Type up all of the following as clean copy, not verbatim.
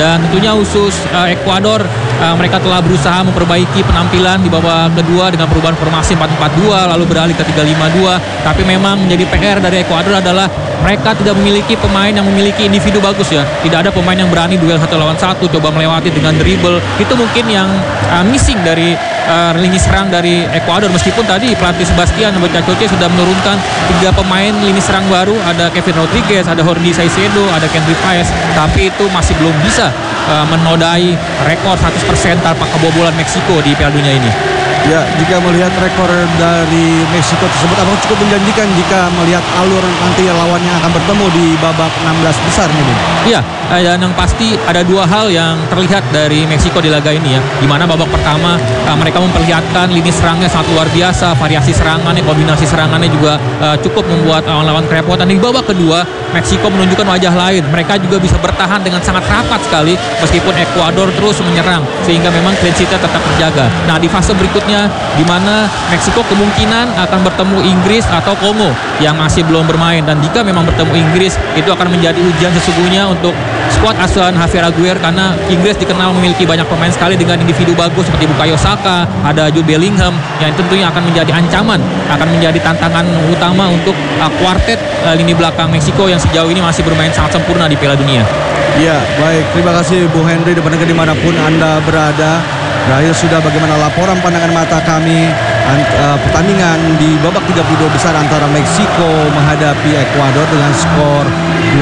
Dan tentunya khusus Ekuador, mereka telah berusaha memperbaiki penampilan di babak kedua dengan perubahan formasi 4-4-2 lalu beralih ke 3-5-2. Tapi memang menjadi PR dari Ekuador adalah mereka tidak memiliki pemain yang memiliki individu bagus ya. Tidak ada pemain yang berani duel 1 lawan 1, coba melewati dengan dribble. Itu mungkin yang missing dari lini serang dari Ekuador. Meskipun tadi pelatih Sebastian Bocacoche sudah menurunkan 3 pemain lini serang baru, ada Kevin Rodriguez, ada Jordi Caicedo, ada Kendry Páez, tapi itu masih belum bisa menodai rekor 100% tanpa kebobolan Meksiko di Piala Dunia ini. Ya, jika melihat rekor dari Meksiko tersebut, apakah cukup menjanjikan jika melihat alur nanti lawannya akan bertemu di babak 16 besar nih, Bung? Iya, dan yang pasti ada 2 hal yang terlihat dari Meksiko di laga ini ya. Di mana babak pertama mereka memperlihatkan lini serangnya sangat luar biasa, variasi serangannya, kombinasi serangannya juga cukup membuat lawan-lawan kerepotan. Di babak kedua, Meksiko menunjukkan wajah lain. Mereka juga bisa bertahan dengan sangat rapat sekali meskipun Ekuador terus menyerang, sehingga memang clean sheet-nya tetap terjaga. Nah, di fase berikutnya di mana Meksiko kemungkinan akan bertemu Inggris atau Kongo yang masih belum bermain, dan jika memang bertemu Inggris itu akan menjadi ujian sesungguhnya untuk skuad asuhan Javier Aguirre, karena Inggris dikenal memiliki banyak pemain sekali dengan individu bagus seperti Bukayo Saka, ada Jude Bellingham yang tentunya akan menjadi ancaman, akan menjadi tantangan utama untuk kuartet lini belakang Meksiko yang sejauh ini masih bermain sangat sempurna di Piala Dunia. Ya, baik, terima kasih Bung Henry dimanapun Anda berada. Berakhir sudah bagaimana laporan pandangan mata kami pertandingan di babak 32 besar antara Meksiko menghadapi Ekuador dengan skor 2-0,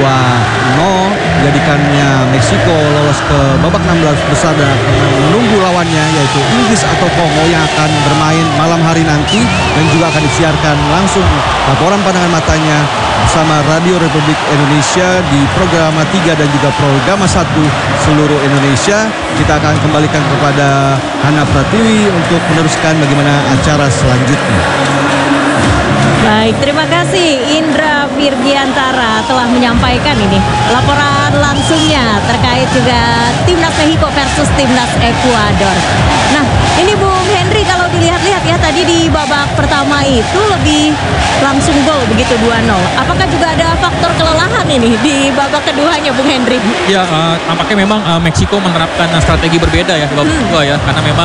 menjadikannya Meksiko lolos ke babak 16 besar dan akan menunggu lawannya yaitu Inggris atau Kongo yang akan bermain malam hari nanti, dan juga akan disiarkan langsung laporan pandangan matanya bersama Radio Republik Indonesia di program 3 dan juga program 1 seluruh Indonesia. Kita akan kembalikan kepada Hana Pratiwi untuk meneruskan bagaimana acara selanjutnya. Baik, terima kasih Indra Virgiantara telah menyampaikan ini laporan langsungnya terkait juga Timnas Meksiko versus Timnas Ekuador. Nah, ini Bung Henry kalau dilihat-lihat ya, tadi di babak pertama itu lebih langsung gol begitu 2-0. Apakah juga ada faktor kelelahan ini di babak keduanya Bung Henry? Ya, tampaknya memang Meksiko menerapkan strategi berbeda ya di babak kedua ya, karena memang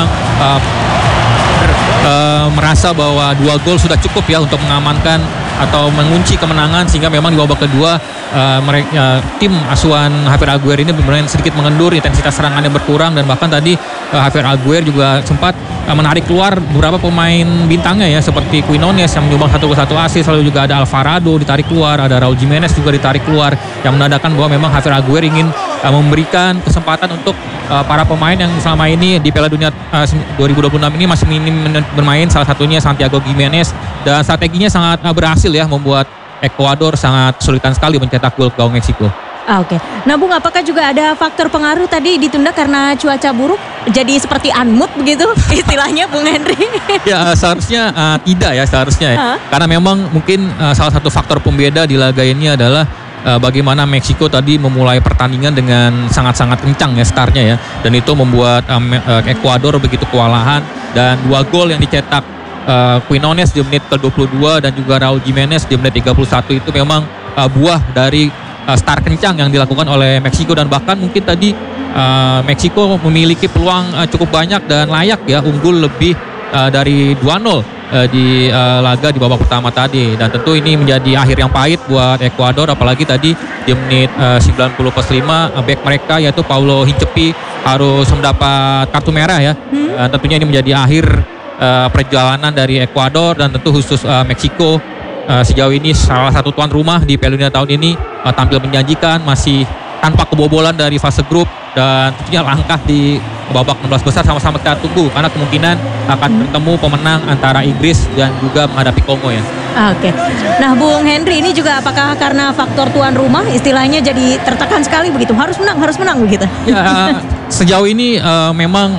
merasa bahwa 2 gol sudah cukup ya untuk mengamankan atau mengunci kemenangan, sehingga memang di babak kedua tim asuhan Javier Aguirre ini benar-benar sedikit mengendur, intensitas serangannya berkurang, dan bahkan tadi Javier Aguirre juga sempat menarik keluar beberapa pemain bintangnya ya, seperti Quinones yang menyumbang 1 assist, lalu juga ada Alvarado ditarik keluar, ada Raul Jimenez juga ditarik keluar, yang menandakan bahwa memang Javier Aguirre ingin memberikan kesempatan untuk para pemain yang selama ini di Piala Dunia 2026 ini masih minim bermain, salah satunya Santiago Giménez, dan strateginya sangat berhasil ya, membuat Ekuador sangat kesulitan sekali mencetak gol ke gawang Meksiko. Oke. Nah Bung, apakah juga ada faktor pengaruh tadi ditunda karena cuaca buruk? Jadi seperti unmood begitu istilahnya Bung Henry? Ya seharusnya tidak ya, seharusnya ya. Karena memang mungkin salah satu faktor pembeda di laga ini adalah bagaimana Meksiko tadi memulai pertandingan dengan sangat-sangat kencang ya startnya ya. Dan itu membuat Ekuador begitu kewalahan, dan 2 gol yang dicetak Quinones di menit ke-22 dan juga Raul Jimenez di menit 31 itu memang buah dari start kencang yang dilakukan oleh Meksiko, dan bahkan mungkin tadi Meksiko memiliki peluang cukup banyak dan layak ya unggul lebih dari 2-0 di laga di babak pertama tadi, dan tentu ini menjadi akhir yang pahit buat Ekuador, apalagi tadi di menit 90+5 back mereka yaitu Paulo Hinchepi harus mendapat kartu merah ya. Tentunya ini menjadi akhir perjalanan dari Ekuador, dan tentu khusus Meksiko sejauh ini salah satu tuan rumah di Piala Dunia tahun ini tampil menjanjikan, masih tanpa kebobolan dari fase grup, dan tentunya langkah di babak 16 besar sama-sama kita tunggu, karena kemungkinan akan bertemu pemenang antara Inggris dan juga menghadapi Kongo ya. Oke. Nah Bung Henry, ini juga apakah karena faktor tuan rumah istilahnya jadi tertekan sekali begitu, harus menang begitu? Ya, sejauh ini memang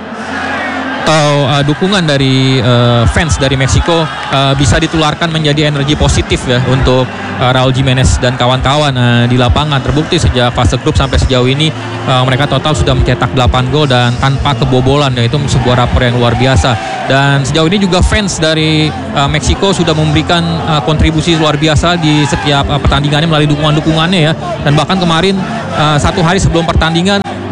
atau dukungan dari fans dari Meksiko bisa ditularkan menjadi energi positif ya untuk Raul Jimenez dan kawan-kawan di lapangan. Terbukti sejak fase grup sampai sejauh ini mereka total sudah mencetak 8 gol dan tanpa kebobolan, yaitu sebuah rapor yang luar biasa. Dan sejauh ini juga fans dari Meksiko sudah memberikan kontribusi luar biasa di setiap pertandingannya melalui dukungan-dukungannya ya. Dan bahkan kemarin 1 hari sebelum pertandingan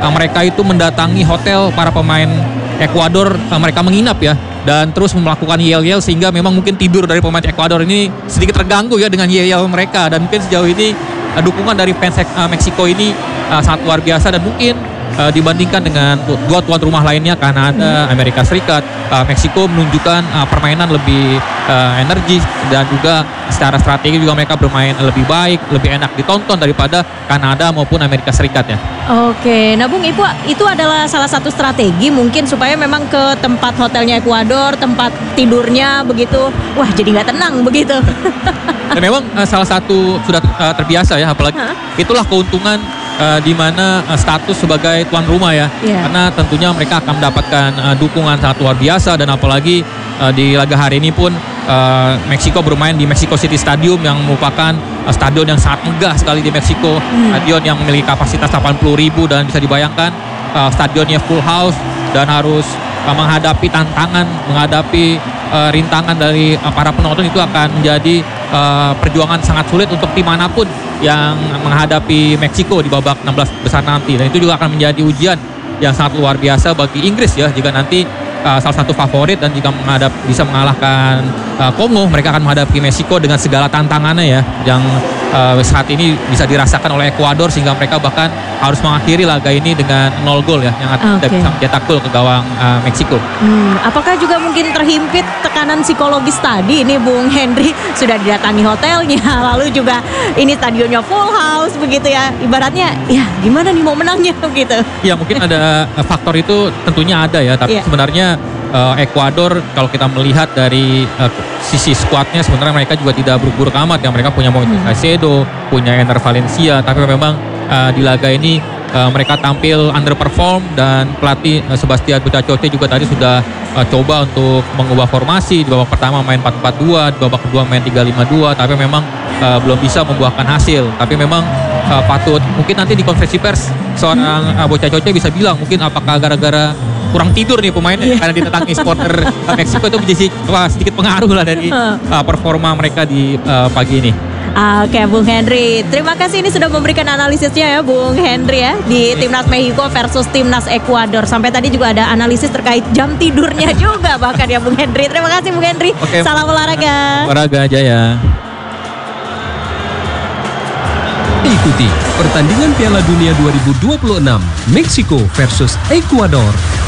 mereka itu mendatangi hotel para pemain Ekuador, mereka menginap ya, dan terus melakukan yel-yel sehingga memang mungkin tidur dari pemain Ekuador ini sedikit terganggu ya dengan yel-yel mereka, dan mungkin sejauh ini dukungan dari fans Meksiko ini sangat luar biasa, dan mungkin dibandingkan dengan dua tuan rumah lainnya Kanada, Amerika Serikat, Meksiko menunjukkan permainan lebih energi, dan juga secara strategi juga mereka bermain lebih baik, lebih enak ditonton daripada Kanada maupun Amerika Serikat ya. Oke, nah Bung, itu adalah salah satu strategi mungkin supaya memang ke tempat hotelnya Ekuador, tempat tidurnya begitu, wah jadi nggak tenang begitu. Dan memang salah satu sudah terbiasa ya, apalagi itulah keuntungan di mana status sebagai tuan rumah ya, karena tentunya mereka akan mendapatkan dukungan sangat luar biasa, dan apalagi di laga hari ini pun Meksiko bermain di Mexico City Stadium yang merupakan stadion yang sangat megah sekali di Meksiko, stadion yang memiliki kapasitas 80.000, dan bisa dibayangkan stadionnya full house dan harus menghadapi tantangan, menghadapi rintangan dari para penonton, itu akan menjadi perjuangan sangat sulit untuk tim manapun yang menghadapi Meksiko di babak 16 besar nanti, dan itu juga akan menjadi ujian yang sangat luar biasa bagi Inggris ya, jika nanti salah satu favorit dan jika bisa mengalahkan Kongo, mereka akan menghadapi Meksiko dengan segala tantangannya ya, yang saat ini bisa dirasakan oleh Ekuador, sehingga mereka bahkan harus mengakhiri laga ini dengan 0 gol ya, yang tidak bisa mencetak gol ke gawang Meksiko. Apakah juga mungkin terhimpit tekanan psikologis tadi ini Bung Henry, sudah didatangi hotelnya, lalu juga ini stadionnya full house begitu ya, ibaratnya ya gimana nih mau menangnya begitu. Ya mungkin ada faktor itu tentunya ada ya, tapi sebenarnya Ekuador kalau kita melihat dari sisi skuadnya sebenarnya mereka juga tidak buruk-buruk amat ya, mereka punya Moises Caicedo, punya Ener Valencia, tapi memang di laga ini mereka tampil underperform, dan pelatih Sebastian Bucacote juga tadi sudah coba untuk mengubah formasi. Di babak pertama main 4-4-2, di babak kedua main 3-5-2, tapi memang belum bisa membuahkan hasil. Tapi memang patut mungkin nanti di konferensi pers seorang Bucacote bisa bilang mungkin apakah gara-gara kurang tidur nih pemainnya karena ditetangi supporter Meksiko, itu menjadi sedikit pengaruh lah dari performa mereka di pagi ini. Oke Bung Henry, terima kasih ini sudah memberikan analisisnya ya Bung Henry ya, di Timnas Meksiko versus Timnas Ekuador. Sampai tadi juga ada analisis terkait jam tidurnya juga bahkan ya Bung Henry. Terima kasih Bung Henry. Salam olahraga. Olahraga Jaya. Ikuti pertandingan Piala Dunia 2026 Meksiko versus Ekuador